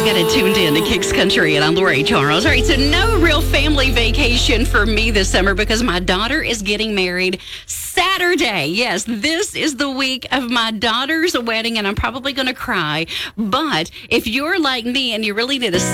got it tuned in to Kicks Country, and I'm Lori Charles. All right, so no real family vacation for me this summer because my daughter is getting married Saturday. Yes, this is the week of my daughter's wedding, and I'm probably going to cry. But if you're like me and you really need a